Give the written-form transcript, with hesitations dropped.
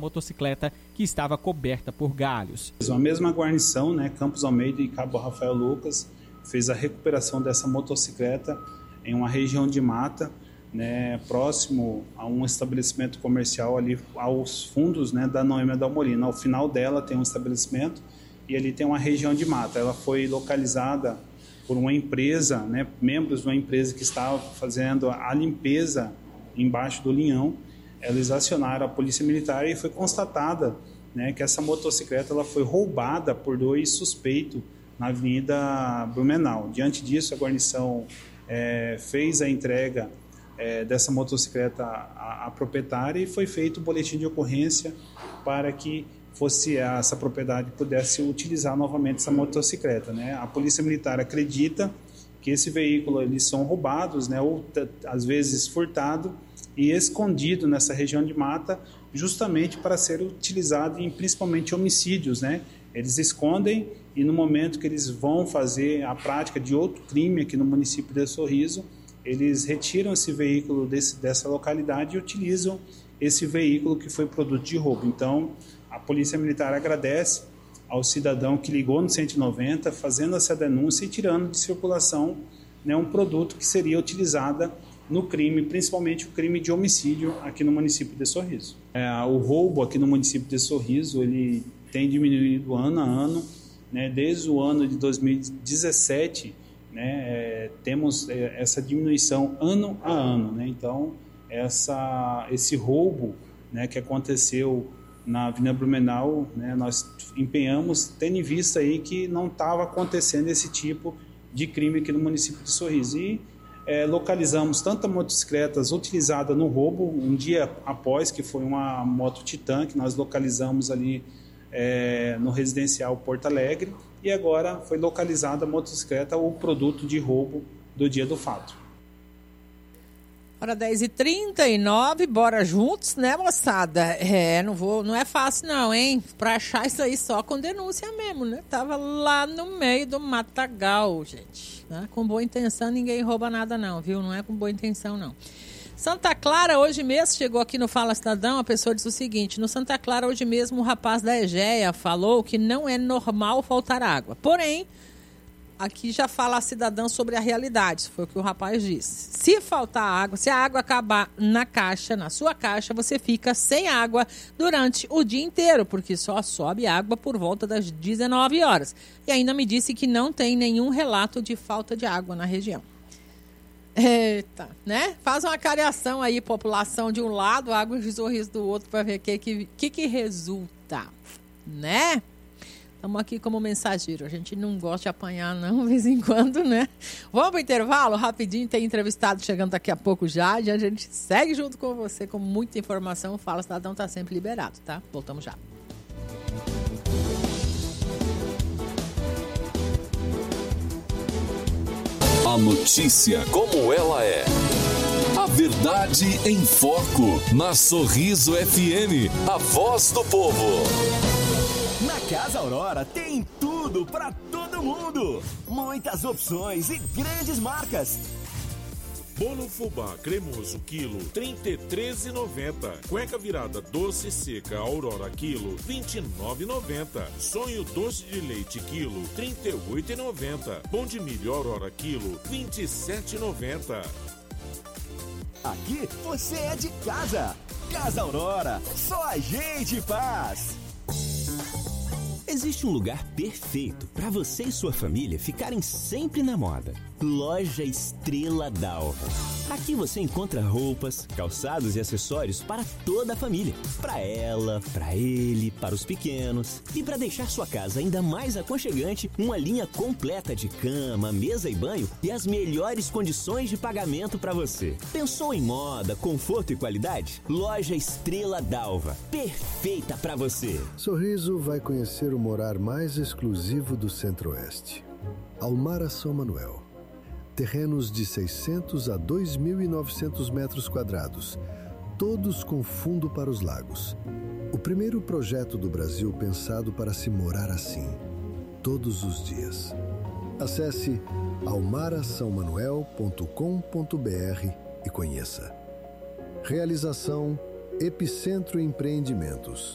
motocicleta que estava coberta por galhos. A mesma guarnição, né, Campos Almeida e Cabo Rafael Lucas, fez a recuperação dessa motocicleta em uma região de mata, né, próximo a um estabelecimento comercial ali aos fundos, né, da Noêmia Dalmolina. Ao final dela tem um estabelecimento e ali tem uma região de mata. Ela foi localizada por uma empresa, né, membros de uma empresa que estava fazendo a limpeza embaixo do linhão. Eles acionaram a polícia militar e foi constatada, né, que essa motocicleta ela foi roubada por 2 suspeitos na Avenida Blumenau. Diante disso, a guarnição fez a entrega dessa motocicleta à proprietária e foi feito o boletim de ocorrência para que essa propriedade pudesse utilizar novamente essa motocicleta, né? A Polícia Militar acredita que esse veículo eles são roubados, né, ou às vezes furtado e escondido nessa região de mata, justamente para ser utilizado em principalmente homicídios, né? Eles escondem e no momento que eles vão fazer a prática de outro crime aqui no município de Sorriso, eles retiram esse veículo dessa localidade e utilizam esse veículo que foi produto de roubo. Então, a Polícia Militar agradece ao cidadão que ligou no 190, fazendo essa denúncia e tirando de circulação, né, um produto que seria utilizado no crime, principalmente o crime de homicídio aqui no município de Sorriso. O roubo aqui no município de Sorriso, ele tem diminuído ano a ano, né, desde o ano de 2017, né, temos essa diminuição ano a ano, né? Então, esse roubo, né, que aconteceu na Avenida Blumenau, né, nós empenhamos, tendo em vista aí que não estava acontecendo esse tipo de crime aqui no município de Sorriso. E localizamos tantas motocicletas utilizadas no roubo, um dia após, que foi uma moto Titan, que nós localizamos ali no residencial Porto Alegre, e agora foi localizada a motocicleta, o produto de roubo do dia do fato. Hora 10h39, bora juntos, né, moçada? Não é fácil não, hein? Pra achar isso aí só com denúncia mesmo, né? Tava lá no meio do matagal, gente. Né? Com boa intenção, ninguém rouba nada não, viu? Não é com boa intenção, não. Santa Clara, hoje mesmo, chegou aqui no Fala Cidadão, a pessoa disse o seguinte: no Santa Clara, hoje mesmo, o rapaz da Egea falou que não é normal faltar água. Porém, aqui já fala a cidadã sobre a realidade, foi o que o rapaz disse. Se faltar água, se a água acabar na sua caixa, você fica sem água durante o dia inteiro, porque só sobe água por volta das 19 horas. E ainda me disse que não tem nenhum relato de falta de água na região. Eita, né? Faz uma cariação aí, população de um lado, água de Sorriso do outro, para ver o que resulta, né? Estamos aqui como mensageiro. A gente não gosta de apanhar, não, de vez em quando, né? Vamos para o intervalo? Rapidinho, tem entrevistado chegando daqui a pouco já. E a gente segue junto com você com muita informação. O Fala Cidadão está sempre liberado, tá? Voltamos já. A notícia como ela é. A verdade em foco. Na Sorriso FM. A voz do povo. Na Casa Aurora tem tudo para todo mundo. Muitas opções e grandes marcas. Bolo fubá cremoso quilo R$ 33,90. Cueca virada doce seca Aurora quilo R$ 29,90. Sonho doce de leite quilo R$ 38,90. Pão de milho Aurora quilo R$ 27,90. Aqui você é de casa. Casa Aurora, só a gente faz. Existe um lugar perfeito para você e sua família ficarem sempre na moda. Loja Estrela d'Alva. Aqui você encontra roupas, calçados e acessórios para toda a família. Para ela, para ele, para os pequenos. E para deixar sua casa ainda mais aconchegante, uma linha completa de cama, mesa e banho e as melhores condições de pagamento para você. Pensou em moda, conforto e qualidade? Loja Estrela d'Alva. Perfeita para você. Sorriso vai conhecer o morar mais exclusivo do Centro-Oeste. Almara São Manuel. Terrenos de 600 a 2.900 metros quadrados, todos com fundo para os lagos. O primeiro projeto do Brasil pensado para se morar assim, todos os dias. Acesse almarasaomanuel.com.br e conheça. Realização Epicentro Empreendimentos.